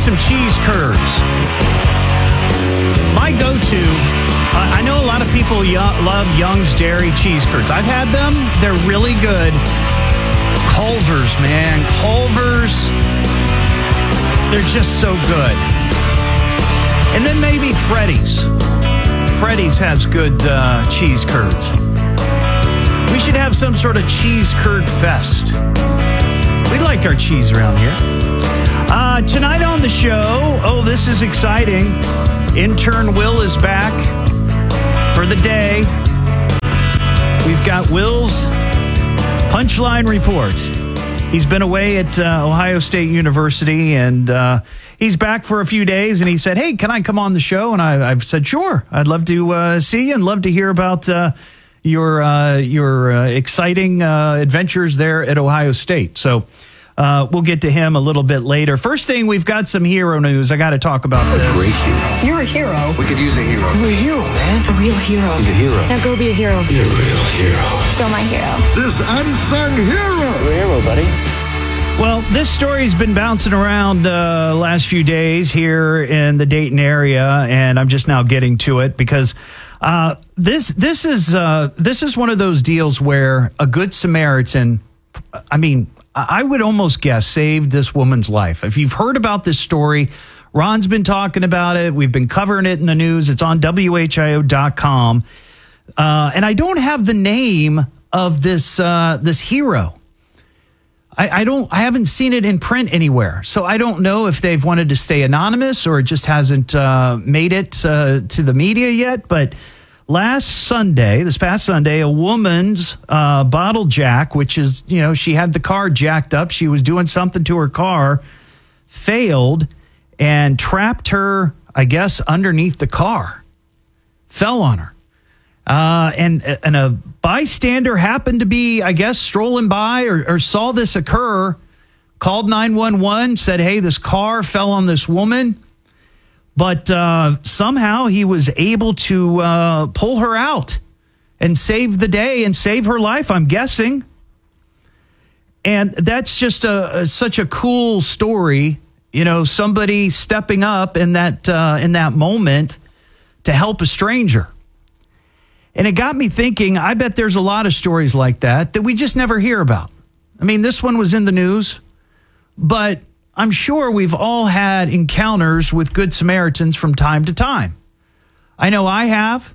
some cheese curds. My go-to, I know a lot of people love Young's Dairy cheese curds. I've had them. They're really good. Culver's, man. Culver's. They're just so good. And then maybe Freddy's. Freddy's has good cheese curds. We should have some sort of cheese curd fest. We like our cheese around here. Tonight on the show, this is exciting. Intern Will is back for the day. We've got Will's Punchline Report. He's been away at Ohio State University, and he's back for a few days, and he said, hey, can I come on the show? And I've said, sure. I'd love to see you and love to hear about your exciting adventures there at Ohio State. So we'll get to him a little bit later. First thing, we've got some hero news. I got to talk about this. A great hero. You're a hero. We could use a hero. You're a hero, man. A real hero. He's a hero. Now go be a hero. You're a real hero. Still my hero. This unsung hero. You're a hero, buddy. Well, this story's been bouncing around last few days here in the Dayton area, and I'm just now getting to it because this is one of those deals where a good Samaritan, I would almost guess, saved this woman's life. If you've heard about this story, Ron's been talking about it. We've been covering it in the news. It's on WHIO.com. And I don't have the name of this hero. I haven't seen it in print anywhere. So I don't know if they've wanted to stay anonymous or it just hasn't made it to the media yet. But this past Sunday, a woman's bottle jack, which is, she had the car jacked up. She was doing something to her car, failed and trapped her, I guess, underneath the car. Fell on her. And a bystander happened to be, I guess, strolling by or saw this occur, called 911, said, hey, this car fell on this woman. But somehow he was able to pull her out and save the day and save her life, I'm guessing. And that's just such a cool story, somebody stepping up in that moment to help a stranger. And it got me thinking, I bet there's a lot of stories like that we just never hear about. This one was in the news, but I'm sure we've all had encounters with Good Samaritans from time to time. I know I have.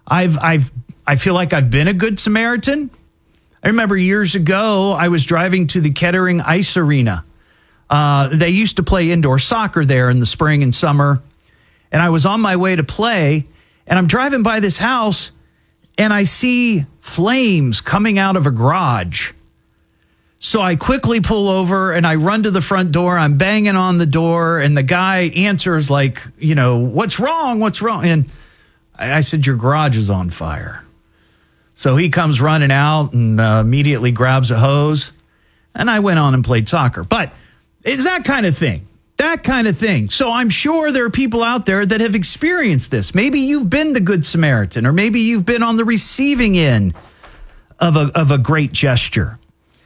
I feel like I've been a Good Samaritan. I remember years ago, I was driving to the Kettering Ice Arena. They used to play indoor soccer there in the spring and summer. And I was on my way to play, and I'm driving by this house, and I see flames coming out of a garage. So I quickly pull over and I run to the front door. I'm banging on the door and the guy answers like, what's wrong? What's wrong? And I said, your garage is on fire. So he comes running out and immediately grabs a hose. And I went on and played soccer. But it's that kind of thing. So I'm sure there are people out there that have experienced this. Maybe you've been the Good Samaritan, or maybe you've been on the receiving end of a great gesture.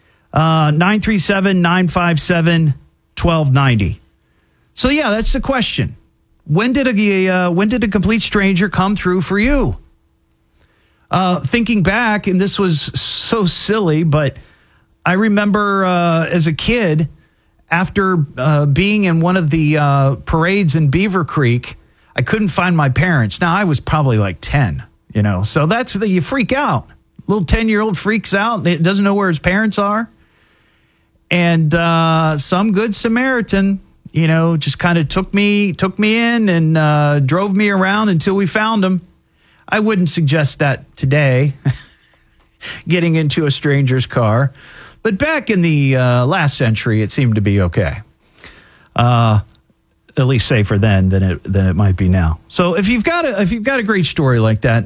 937-957-1290. So yeah, that's the question. When did a complete stranger come through for you? Thinking back, and this was so silly, but I remember as a kid, after being in one of the parades in Beaver Creek, I couldn't find my parents. Now, I was probably like 10, so that's you freak out. Little 10-year-old freaks out. It doesn't know where his parents are. And some Good Samaritan, just kind of took me in and drove me around until we found him. I wouldn't suggest that today, getting into a stranger's car. But back in the last century, it seemed to be okay. At least safer then than it might be now. So if you've got a great story like that,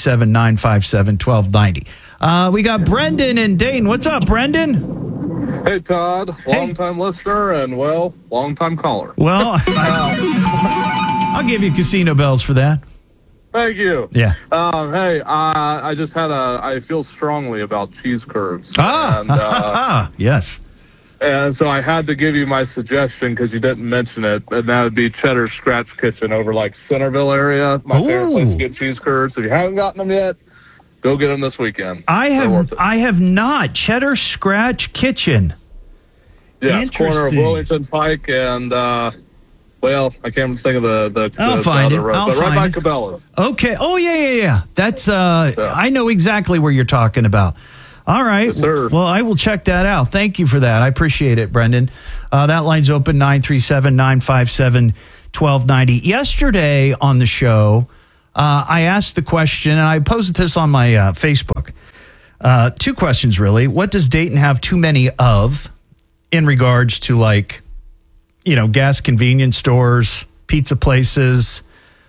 937-957-1290. We got Brendan in Dayton. What's up, Brendan? Hey, Todd. Long-time listener and, long-time caller. Well, I'll give you casino bells for that. Thank you. Yeah. Hey, I feel strongly about cheese curds. Yes. And so I had to give you my suggestion because you didn't mention it, and that would be Cheddar Scratch Kitchen over like Centerville area. My favorite place to get cheese curds. If you haven't gotten them yet, go get them this weekend. I have not. Cheddar Scratch Kitchen. Yeah, it's corner of Wellington Pike and well, I can't think of the I'll find it. road, I'll but right find by it. Cabela's. Okay. Oh yeah. That's I know exactly where you're talking about. All right. Yes, sir. Well, I will check that out. Thank you for that. I appreciate it, Brendan. That line's open 937-957-1290. Yesterday on the show, I asked the question, and I posted this on my Facebook. Two questions, really. What does Dayton have too many of in regards to, like, you know, gas convenience stores, pizza places,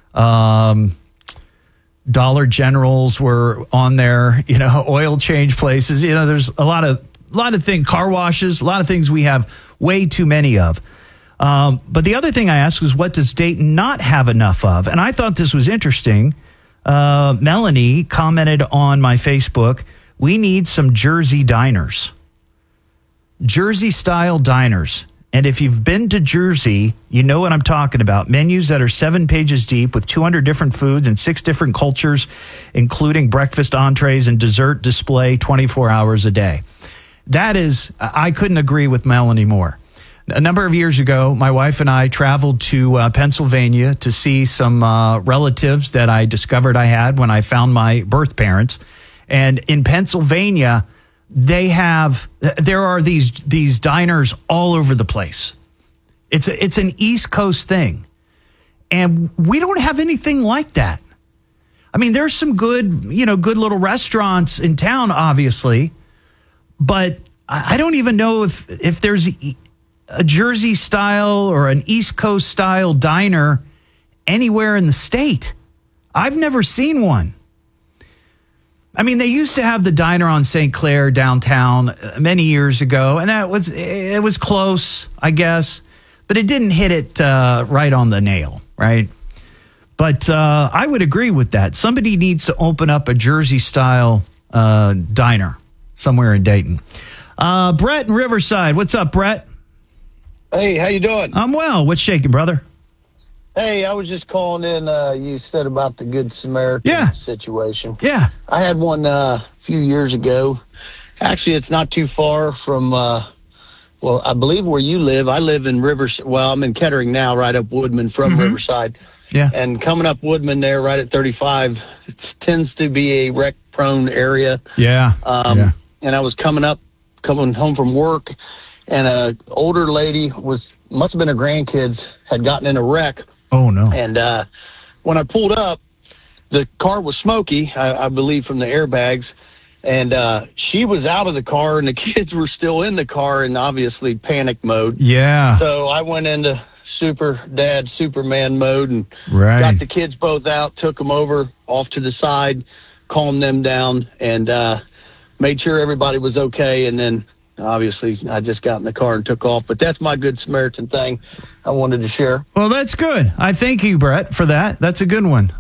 Dollar Generals were on there, you know, oil change places. You know, there's a lot of things, car washes, a lot of things we have way too many of. But the other thing I asked was, what does Dayton not have enough of? And I thought this was interesting. Melanie commented on my Facebook, we need some Jersey diners. Jersey-style diners. And if you've been to Jersey, you know what I'm talking about. Menus that are 7 pages deep with 200 different foods and 6 different cultures, including breakfast, entrees, and dessert display 24 hours a day. That is, I couldn't agree with Melanie more. A number of years ago, my wife and I traveled to Pennsylvania to see some relatives that I discovered I had when I found my birth parents. And in Pennsylvania, there are these diners all over the place. It's an East Coast thing. And we don't have anything like that. I mean, there's some good little restaurants in town, obviously, but I don't even know if there's a Jersey style or an East Coast style diner anywhere in the state. I've never seen one. I mean, they used to have the diner on St. Clair downtown many years ago, and it was close, I guess, but it didn't hit it right on the nail, right? But I would agree with that. Somebody needs to open up a Jersey-style diner somewhere in Dayton. Brett in Riverside. What's up, Brett? Hey, how you doing? I'm well. What's shaking, brother? Hey, I was just calling in. You said about the Good Samaritan situation. Yeah. I had one a few years ago. Actually, it's not too far from, I believe where you live. I live in Riverside. Well, I'm in Kettering now, right up Woodman from Riverside. Yeah. And coming up Woodman there, right at 35, it tends to be a wreck-prone area. Yeah. And I was coming home from work, and an older lady must have been her grandkids, had gotten in a wreck. Oh, no. And when I pulled up, the car was smoky, I believe, from the airbags. And she was out of the car, and the kids were still in the car in obviously panic mode. Yeah. So I went into Superman mode and Right. got the kids both out, took them over off to the side, calmed them down, and made sure everybody was okay. And then obviously I just got in the car and took off. But that's my Good Samaritan thing I wanted to share. Well, that's good. I thank you, Brett, for that. That's a good one.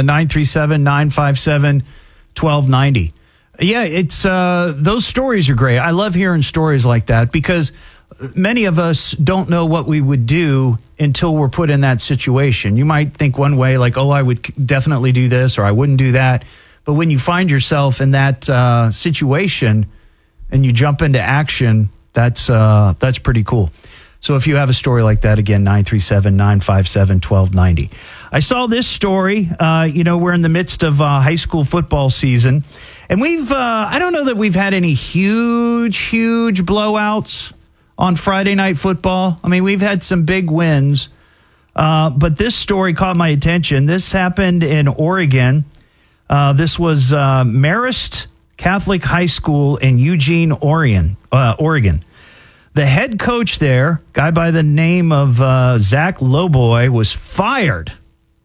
937-957-1290. Yeah, it's those stories are great. I love hearing stories like that because many of us don't know what we would do until we're put in that situation. You might think one way, like, oh, I would definitely do this or I wouldn't do that. But when you find yourself in that situation and you jump into action, that's pretty cool. So if you have a story like that, again, 937-957-1290. I saw this story. We're in the midst of high school football season. And I don't know that we've had any huge blowouts on Friday Night Football. I mean, we've had some big wins. But this story caught my attention. This happened in Oregon. This was Marist Catholic High School in Eugene, Oregon. The head coach there, guy by the name of Zach Lowboy, was fired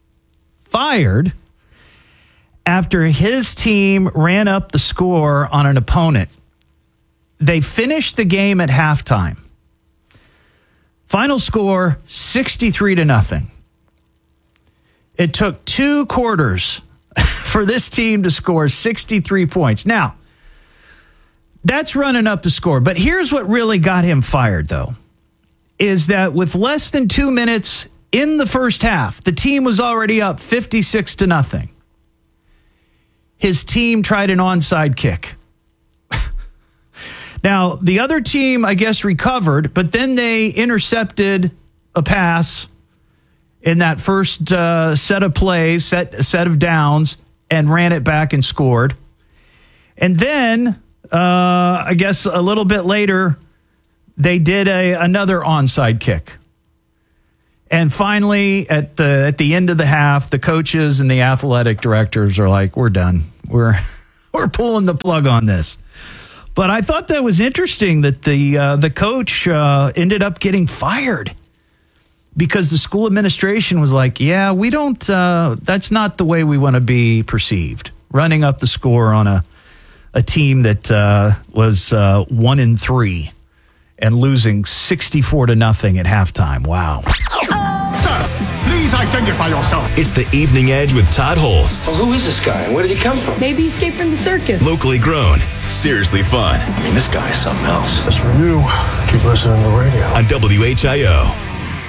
after his team ran up the score on an opponent. They finished the game at halftime. Final score, 63-0. It took 2 quarters for this team to score 63 points. Now, That's running up the score. But here's what really got him fired, though, is that with less than 2 minutes in the first half, the team was already up 56-0. His team tried an onside kick. Now, the other team, I guess, recovered, but then they intercepted a pass in that first set of plays, set of downs, and ran it back and scored. And then, I guess a little bit later, they did another onside kick. And finally, at the end of the half, the coaches and the athletic directors are like, "We're done. We're pulling the plug on this." But I thought that was interesting that the coach ended up getting fired because the school administration was like, "Yeah, we don't. That's not the way we want to be perceived." Running up the score on a team that was 1-3 and losing 64-0 at halftime. Wow. Please identify yourself. It's the Evening Edge with Todd Holst. Well, who is this guy and where did he come from? Maybe he escaped from the circus. Locally grown, seriously fun. I mean, this guy's something else. As for you, keep listening to the radio. On WHIO.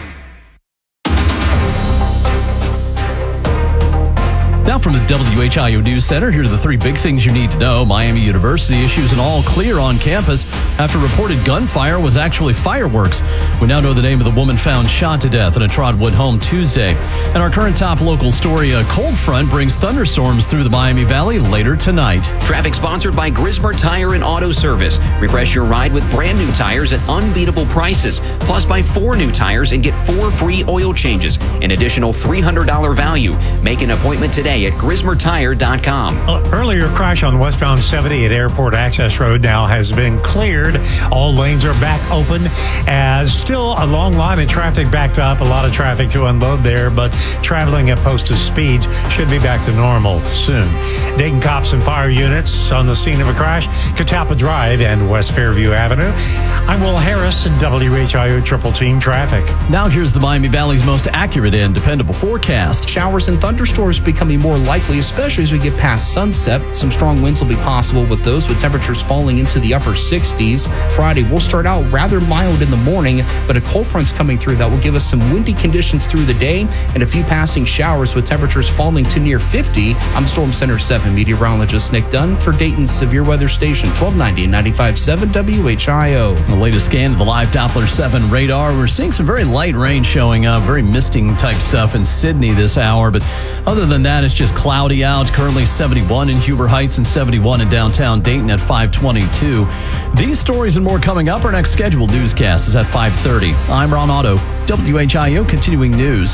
Now from the WHIO News Center, here are the 3 big things you need to know. Miami University issues an all clear on campus after reported gunfire was actually fireworks. We now know the name of the woman found shot to death in a Trotwood home Tuesday. And our current top local story, a cold front brings thunderstorms through the Miami Valley later tonight. Traffic sponsored by Grismer Tire and Auto Service. Refresh your ride with brand new tires at unbeatable prices. Plus, buy 4 new tires and get 4 free oil changes. An additional $300 value. Make an appointment today at GrismerTire.com. Earlier crash on westbound 70 at Airport Access Road now has been cleared. All lanes are back open as still a long line of traffic backed up. A lot of traffic to unload there, but traveling at posted speeds should be back to normal soon. Dayton cops and fire units on the scene of a crash, Catawba Drive and West Fairview Avenue. I'm Will Harris in WHIO Triple Team Traffic. Now here's the Miami Valley's most accurate and dependable forecast. Showers and thunderstorms becoming more likely, especially as we get past sunset. Some strong winds will be possible with those, with temperatures falling into the upper 60s. Friday will start out rather mild in the morning, but a cold front's coming through that will give us some windy conditions through the day and a few passing showers with temperatures falling to near 50. I'm Storm Center 7 meteorologist Nick Dunn for Dayton's Severe Weather Station, 1290 and 95.7 WHIO. The latest scan of the live Doppler 7 radar, we're seeing some very light rain showing up, very misting type stuff in Sydney this hour, but other than that, it's just cloudy out. Currently 71 in Huber Heights and 71 in downtown Dayton at 522. These stories and more coming up. Our next scheduled newscast is at 5:30. I'm Ron Otto, WHIO Continuing News.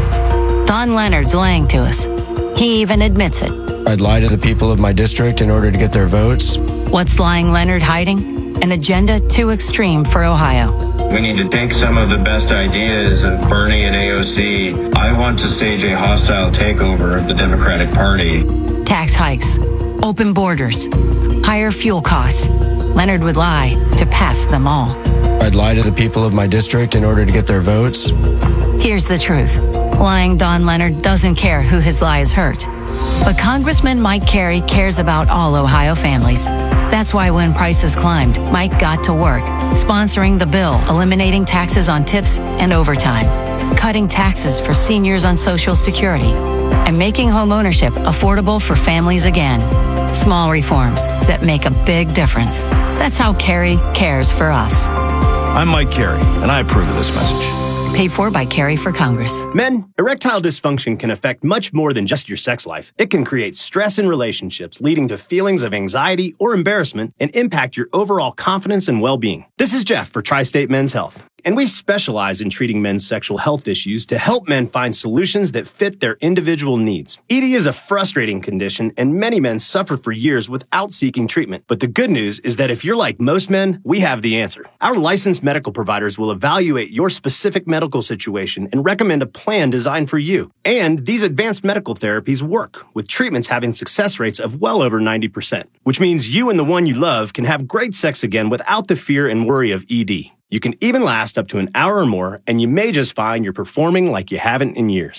Don Leonard's lying to us. He even admits it. I'd lie to the people of my district in order to get their votes. What's lying Leonard hiding? An agenda too extreme for Ohio. We need to take some of the best ideas of Bernie and AOC. I want to stage a hostile takeover of the Democratic Party. Tax hikes, open borders, higher fuel costs. Leonard would lie to pass them all. I'd lie to the people of my district in order to get their votes. Here's the truth. Lying Don Leonard doesn't care who his lies hurt. But Congressman Mike Carey cares about all Ohio families. That's why when prices climbed, Mike got to work, sponsoring the bill, eliminating taxes on tips and overtime, cutting taxes for seniors on Social Security, and making homeownership affordable for families again. Small reforms that make a big difference. That's how Carey cares for us. I'm Mike Carey, and I approve of this message. Paid for by Carey for Congress. Men, erectile dysfunction can affect much more than just your sex life. It can create stress in relationships, leading to feelings of anxiety or embarrassment, and impact your overall confidence and well-being. This is Jeff for Tri-State Men's Health, and we specialize in treating men's sexual health issues to help men find solutions that fit their individual needs. ED is a frustrating condition, and many men suffer for years without seeking treatment. But the good news is that if you're like most men, we have the answer. Our licensed medical providers will evaluate your specific medical situation and recommend a plan designed for you. And these advanced medical therapies work, with treatments having success rates of well over 90%, which means you and the one you love can have great sex again without the fear and worry of ED. You can even last up to an hour or more, and you may just find you're performing like you haven't in years.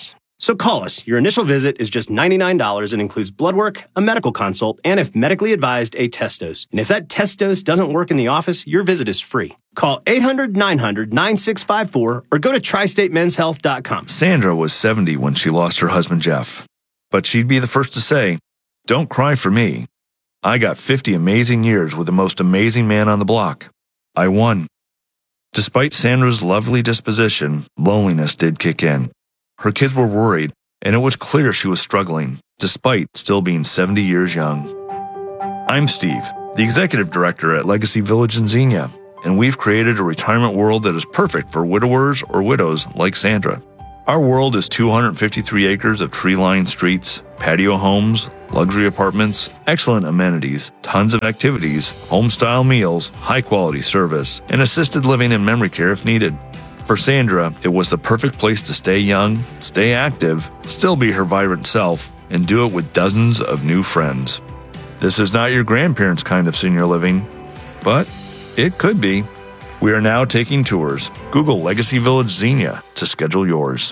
So call us. Your initial visit is just $99 and includes blood work, a medical consult, and if medically advised, a test dose. And if that test dose doesn't work in the office, your visit is free. Call 800-900-9654 or go to tristatemenshealth.com. Sandra was 70 when she lost her husband, Jeff. But she'd be the first to say, "Don't cry for me. I got 50 amazing years with the most amazing man on the block. I won." Despite Sandra's lovely disposition, loneliness did kick in. Her kids were worried, and it was clear she was struggling, despite still being 70 years young. I'm Steve, the executive director at Legacy Village in Xenia, and we've created a retirement world that is perfect for widowers or widows like Sandra. Our world is 253 acres of tree-lined streets, patio homes, luxury apartments, excellent amenities, tons of activities, home-style meals, high-quality service, and assisted living and memory care if needed. For Sandra, it was the perfect place to stay young, stay active, still be her vibrant self, and do it with dozens of new friends. This is not your grandparents' kind of senior living, but it could be. We are now taking tours. Google Legacy Village Xenia to schedule yours.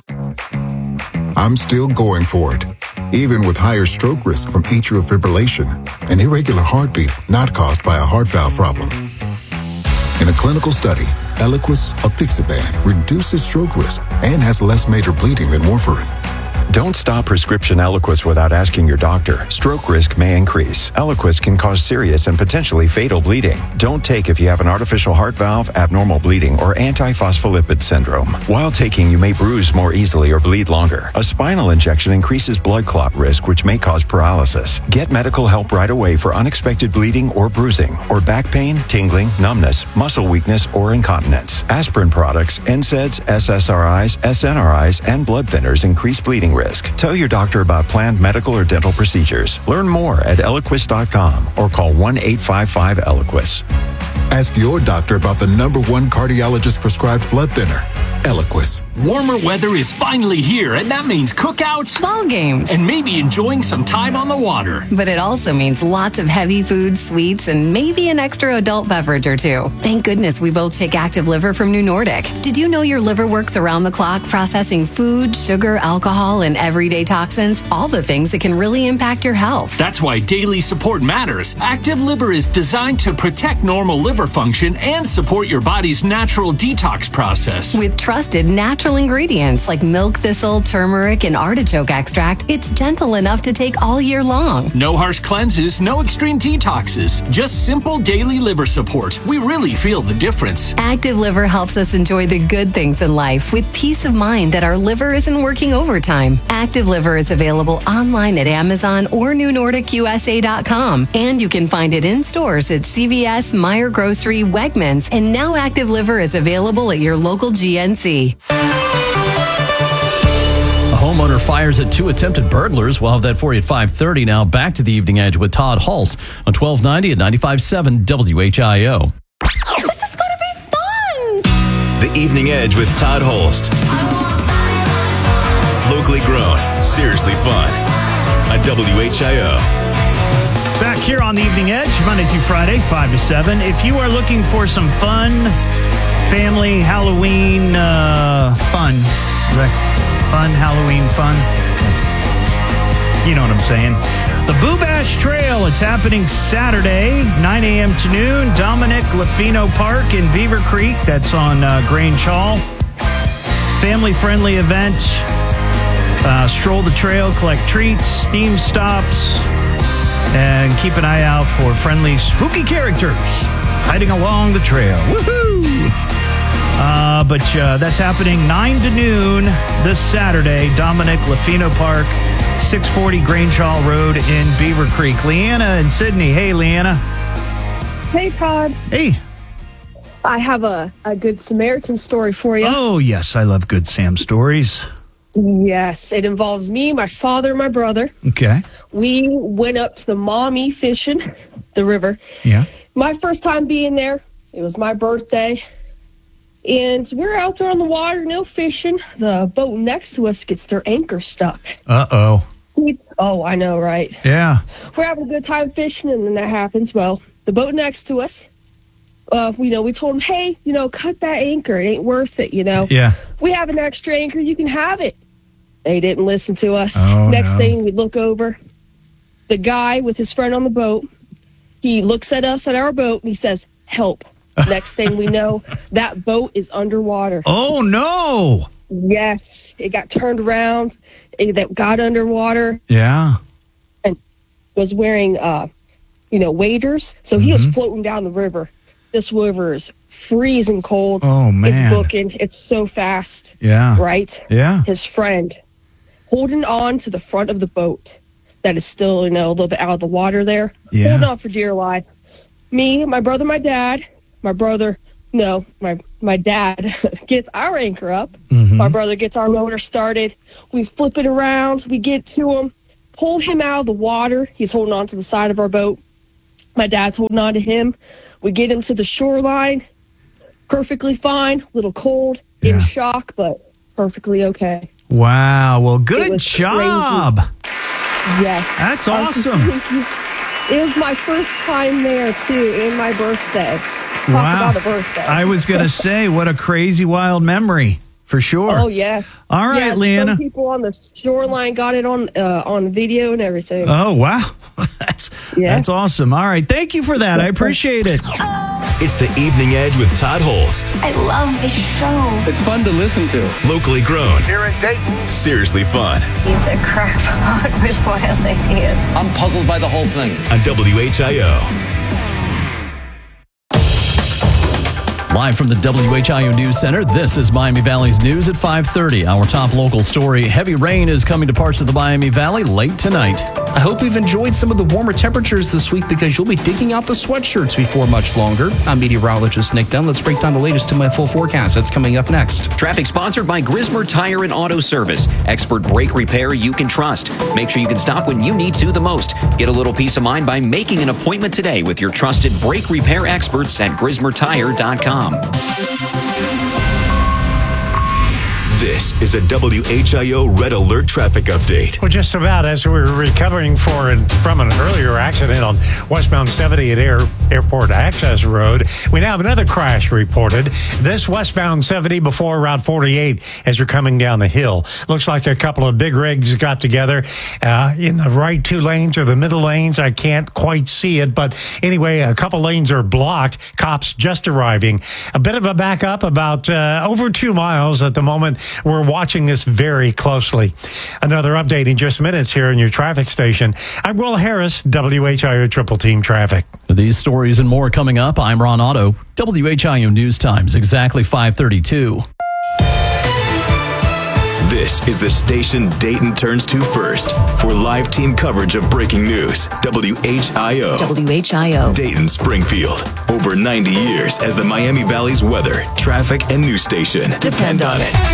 I'm still going for it, even with higher stroke risk from atrial fibrillation, an irregular heartbeat not caused by a heart valve problem. In a clinical study, Eliquis apixaban reduces stroke risk and has less major bleeding than warfarin. Don't stop prescription Eliquis without asking your doctor. Stroke risk may increase. Eliquis can cause serious and potentially fatal bleeding. Don't take if you have an artificial heart valve, abnormal bleeding, or antiphospholipid syndrome. While taking, you may bruise more easily or bleed longer. A spinal injection increases blood clot risk, which may cause paralysis. Get medical help right away for unexpected bleeding or bruising, or back pain, tingling, numbness, muscle weakness, or incontinence. Aspirin products, NSAIDs, SSRIs, SNRIs, and blood thinners increase bleeding risk. Tell your doctor about planned medical or dental procedures. Learn more at Eliquis.com or call 1-855-ELIQUIS. Ask your doctor about the #1 cardiologist prescribed blood thinner, Eliquis. Warmer weather is finally here, and that means cookouts, ball games, and maybe enjoying some time on the water. But it also means lots of heavy foods, sweets, and maybe an extra adult beverage or two. Thank goodness we both take Active Liver from New Nordic. Did you know your liver works around the clock processing food, sugar, alcohol, and everyday toxins? All the things that can really impact your health. That's why daily support matters. Active Liver is designed to protect normal liver function and support your body's natural detox process. With trusted natural ingredients like milk thistle, turmeric, and artichoke extract, it's gentle enough to take all year long. No harsh cleanses, no extreme detoxes, just simple daily liver support. We really feel the difference. Active Liver helps us enjoy the good things in life with peace of mind that our liver isn't working overtime. Active Liver is available online at Amazon or NewNordicUSA.com, and you can find it in stores at CVS, Meijer Grocery, Wegmans, and now Active Liver is available at your local GNC. A homeowner fires at 2 attempted burglars. We'll have that for you at 5:30. Now back to the Evening Edge with Todd Hulst on 1290 and 95.7 WHIO. This is going to be fun! The Evening Edge with Todd Hulst. Locally grown, seriously fun. On WHIO. Back here on the Evening Edge, Monday through Friday, 5 to 7. If you are looking for some fun, family Halloween fun. Fun Halloween fun. You know what I'm saying. The Boo Bash Trail, it's happening Saturday, 9 a.m. to noon. Dominic Lafino Park in Beaver Creek. That's on Grange Hall. Family-friendly event. Stroll the trail, collect treats, theme stops, and keep an eye out for friendly, spooky characters hiding along the trail. Woohoo! But that's happening 9 to noon this Saturday, Dominic Lafino Park, 640 Grange Hall Road in Beaver Creek. Leanna and Sydney. Hey, Leanna. Hey, Todd. Hey. I have a Good Samaritan story for you. Oh, yes. I love Good Sam stories. Yes. It involves me, my father, and my brother. Okay. We went up to the Maumee fishing, the river. Yeah. My first time being there. It was my birthday. And we're out there on the water, no fishing. The boat next to us gets their anchor stuck. Uh-oh. Oh, I know, right? Yeah. We're having a good time fishing, and then that happens. Well, the boat next to us, we told them, hey, cut that anchor. It ain't worth it, Yeah. We have an extra anchor. You can have it. They didn't listen to us. Oh, Next no. thing, we look over. The guy with his friend on the boat, he looks at us at our boat, and he says, help. Next thing we know, that boat is underwater. Oh, no. Yes. It got turned around. It got underwater. Yeah. And was wearing, waders. So he was floating down the river. This river is freezing cold. Oh, man. It's booking. It's so fast. Yeah. Right? Yeah. His friend holding on to the front of the boat that is still, a little bit out of the water there. Yeah. Holding on for dear life. Me, my brother, my dad. My dad gets our anchor up. My brother gets our motor started. We flip it around. We get to him, pull him out of the water. He's holding on to the side of our boat. My dad's holding on to him. We get him to the shoreline. Perfectly fine. Little cold, in shock, but perfectly okay. Wow. Well, It good was job. crazy. Yes. That's awesome. It was my first time there, too, and my birthday. Talk Wow. about a birthday. I was going to say, what a crazy, wild memory, for sure. Oh, yeah. All right, yeah, Leanna. Some people on the shoreline got it on video and everything. Oh, wow. That's awesome. All right. Thank you for that. I appreciate it. It's the Evening Edge with Todd Holst. I love this show. It's fun to listen to. Locally grown. Here in Dayton. Seriously fun. He's a crackpot with wild ideas. I'm puzzled by the whole thing. On WHIO. Live from the WHIO News Center, this is Miami Valley's news at 5:30. Our top local story, heavy rain is coming to parts of the Miami Valley late tonight. I hope you've enjoyed some of the warmer temperatures this week because you'll be digging out the sweatshirts before much longer. I'm meteorologist Nick Dunn. Let's break down the latest to my full forecast. That's coming up next. Traffic sponsored by Grismer Tire and Auto Service. Expert brake repair you can trust. Make sure you can stop when you need to the most. Get a little peace of mind by making an appointment today with your trusted brake repair experts at GrismerTire.com. This is a WHIO Red Alert traffic update. Well, just about as we were recovering from an earlier accident on westbound 70 at Airport Access Road, we now have another crash reported. This westbound 70 before Route 48 as you're coming down the hill. Looks like a couple of big rigs got together in the right two lanes or the middle lanes. I can't quite see it, but anyway, a couple lanes are blocked. Cops just arriving. A bit of a backup, about over 2 miles at the moment. We're watching this very closely. Another update in just minutes here in your traffic station. I'm Will Harris, WHIO Triple Team Traffic. These stories and more coming up. I'm Ron Otto, WHIO News Times, exactly 5:32. This is the station Dayton turns to first for live team coverage of breaking news. WHIO. WHIO. Dayton, Springfield. Over 90 years as the Miami Valley's weather, traffic, and news station. Depend on it.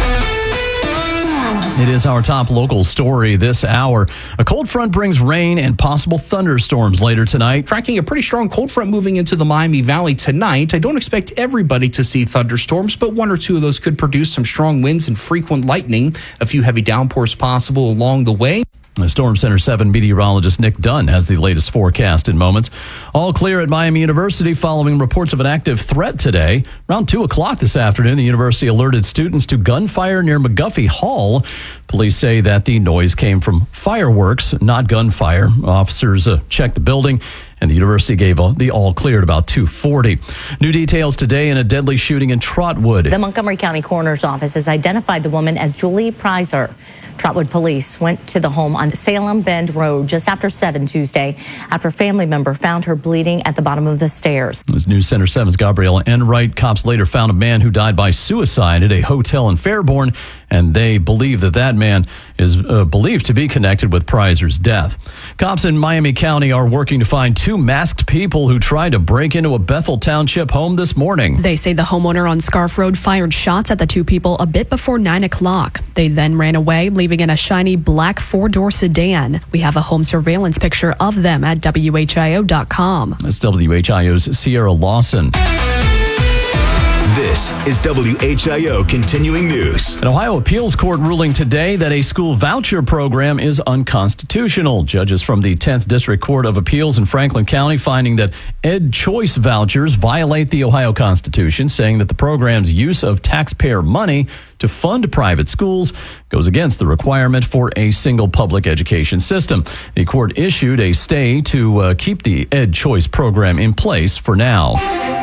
It is our top local story this hour. A cold front brings rain and possible thunderstorms later tonight. Tracking a pretty strong cold front moving into the Miami Valley tonight. I don't expect everybody to see thunderstorms, but one or two of those could produce some strong winds and frequent lightning. A few heavy downpours possible along the way. Storm Center 7 meteorologist Nick Dunn has the latest forecast in moments. All clear at Miami University following reports of an active threat today. Around 2 o'clock this afternoon, the university alerted students to gunfire near McGuffey Hall. Police say that the noise came from fireworks, not gunfire. Officers checked the building, and the university gave the all clear at about 2:40. New details today in a deadly shooting in Trotwood. The Montgomery County Coroner's Office has identified the woman as Julie Prizer. Trotwood police went to the home on Salem Bend Road just after 7 Tuesday after a family member found her bleeding at the bottom of the stairs. As News Center 7's Gabriella Enright, cops later found a man who died by suicide at a hotel in Fairborn, and they believe that man is believed to be connected with Prizer's death. Cops in Miami County are working to find 2 masked people who tried to break into a Bethel Township home this morning. They say the homeowner on Scarf Road fired shots at the 2 people a bit before 9 o'clock. They then ran away, leaving in a shiny black 4-door sedan. We have a home surveillance picture of them at WHIO.com. That's WHIO's Sierra Lawson. This is WHIO Continuing News. An Ohio appeals court ruling today that a school voucher program is unconstitutional. Judges from the 10th District Court of Appeals in Franklin County finding that Ed Choice vouchers violate the Ohio Constitution, saying that the program's use of taxpayer money to fund private schools goes against the requirement for a single public education system. The court issued a stay to keep the Ed Choice program in place for now.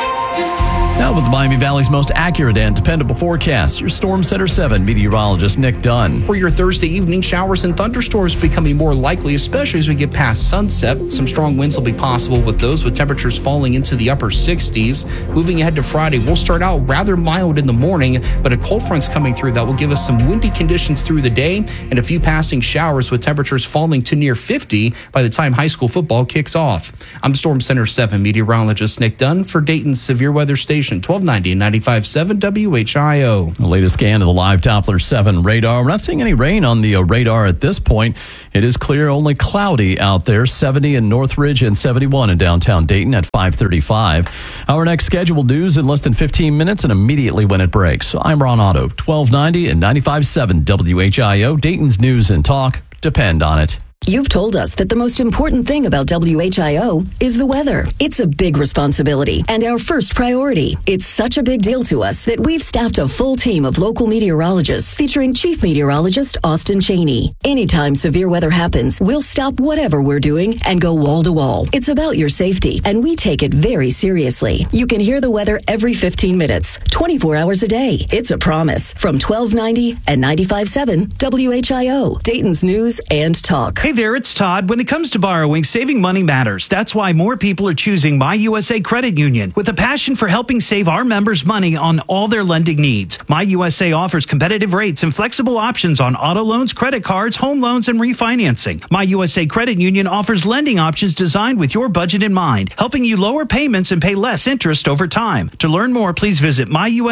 Now with the Miami Valley's most accurate and dependable forecast, your Storm Center 7 meteorologist Nick Dunn. For your Thursday evening, showers and thunderstorms becoming more likely, especially as we get past sunset. Some strong winds will be possible with those, with temperatures falling into the upper 60s. Moving ahead to Friday, we'll start out rather mild in the morning, but a cold front's coming through that will give us some windy conditions through the day and a few passing showers with temperatures falling to near 50 by the time high school football kicks off. I'm Storm Center 7 meteorologist Nick Dunn for Dayton's Severe Weather Station. 1290 and 95.7 WHIO. The latest scan of the live Doppler 7 radar. We're not seeing any rain on the radar at this point. It is clear, only cloudy out there. 70 in Northridge and 71 in downtown Dayton at 5:35. Our next scheduled news in less than 15 minutes and immediately when it breaks. I'm Ron Otto, 1290 and 95.7 WHIO. Dayton's News and Talk. Depend on it. You've told us that the most important thing about WHIO is the weather. It's a big responsibility and our first priority. It's such a big deal to us that we've staffed a full team of local meteorologists featuring Chief Meteorologist Austin Cheney. Anytime severe weather happens, we'll stop whatever we're doing and go wall to wall. It's about your safety, and we take it very seriously. You can hear the weather every 15 minutes, 24 hours a day. It's a promise. From 1290 and 95.7 WHIO, Dayton's News and Talk. Hey there, it's Todd. When it comes to borrowing, saving money matters. That's why more people are choosing My USA Credit Union with a passion for helping save our members money on all their lending needs. My USA offers competitive rates and flexible options on auto loans, credit cards, home loans, and refinancing. My USA Credit Union offers lending options designed with your budget in mind, helping you lower payments and pay less interest over time. To learn more, please visit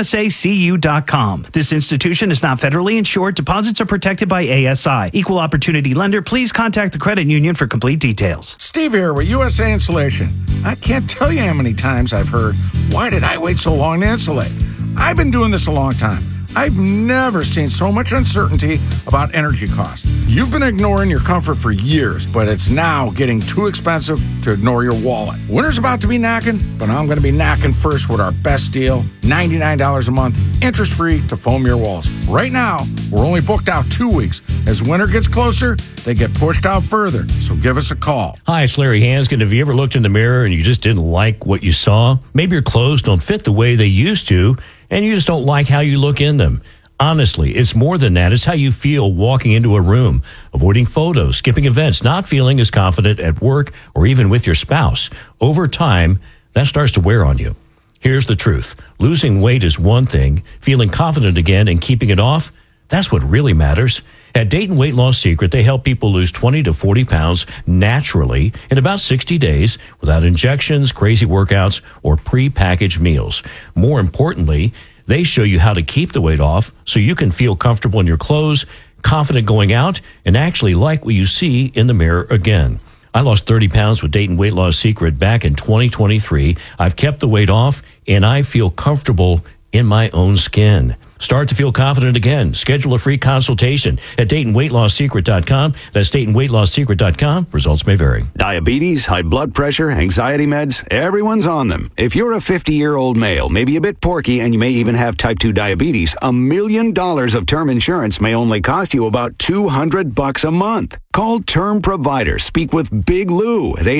myusacu.com. This institution is not federally insured. Deposits are protected by ASI. Equal opportunity lender. Please contact the credit union for complete details. Steve here with USA Insulation. I can't tell you how many times I've heard, why did I wait so long to insulate? I've been doing this a long time. I've never seen so much uncertainty about energy costs. You've been ignoring your comfort for years, but it's now getting too expensive to ignore your wallet. Winter's about to be knocking, but I'm going to be knocking first with our best deal, $99 a month, interest-free to foam your walls. Right now, we're only booked out 2 weeks. As winter gets closer, they get pushed out further, so give us a call. Hi, it's Larry Hanskin. Have you ever looked in the mirror and you just didn't like what you saw? Maybe your clothes don't fit the way they used to, and you just don't like how you look in them. Honestly, it's more than that. It's how you feel walking into a room, avoiding photos, skipping events, not feeling as confident at work or even with your spouse. Over time, that starts to wear on you. Here's the truth. Losing weight is one thing. Feeling confident again and keeping it off, that's what really matters. At Dayton Weight Loss Secret, they help people lose 20 to 40 pounds naturally in about 60 days without injections, crazy workouts, or pre-packaged meals. More importantly, they show you how to keep the weight off so you can feel comfortable in your clothes, confident going out, and actually like what you see in the mirror again. I lost 30 pounds with Dayton Weight Loss Secret back in 2023. I've kept the weight off, and I feel comfortable in my own skin. Start to feel confident again. Schedule a free consultation at DaytonWeightLossSecret.com. That's DaytonWeightLossSecret.com. Results may vary. Diabetes, high blood pressure, anxiety meds, everyone's on them. If you're a 50-year-old male, maybe a bit porky, and you may even have type 2 diabetes, $1 million of term insurance may only cost you about $200 a month. Call Term Provider. Speak with Big Lou at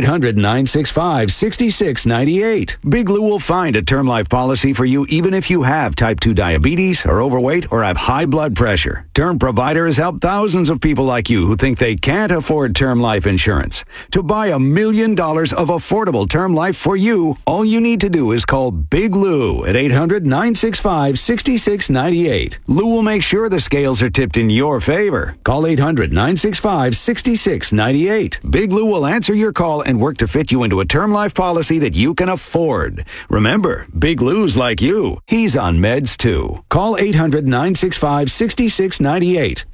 800-965-6698. Big Lou will find a term life policy for you even if you have type 2 diabetes, are overweight, or have high blood pressure. Term Provider has helped thousands of people like you who think they can't afford term life insurance. To buy $1 million of affordable term life for you, all you need to do is call Big Lou at 800-965-6698. Lou will make sure the scales are tipped in your favor. Call 800-965-6698. Big Lou will answer your call and work to fit you into a term life policy that you can afford. Remember, Big Lou's like you. He's on meds too. Call 800-965-6698.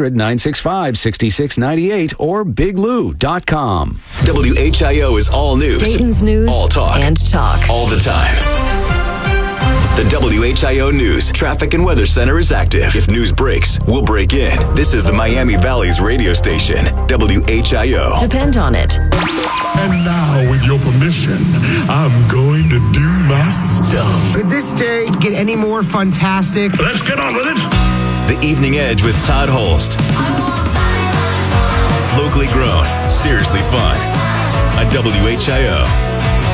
800-965-6698 or biglou.com. WHIO is all news. Dayton's News all talk. And Talk. All the time. The WHIO News Traffic and Weather Center is active. If news breaks, we'll break in. This is the Miami Valley's radio station, WHIO. Depend on it. And now, with your permission, I'm going to do my stuff. Could this day get any more fantastic? Let's get on with it. The Evening Edge with Todd Holst. Locally grown, seriously fun. On WHIO.